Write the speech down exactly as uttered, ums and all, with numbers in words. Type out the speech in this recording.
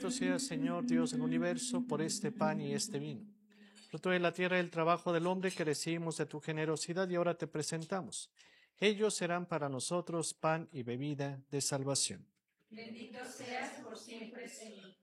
bendito seas, Señor Dios del universo, por este pan y este vino, fruto de la tierra y el trabajo del hombre que recibimos de tu generosidad y ahora te presentamos. Ellos serán para nosotros pan y bebida de salvación. Bendito seas por siempre, Señor.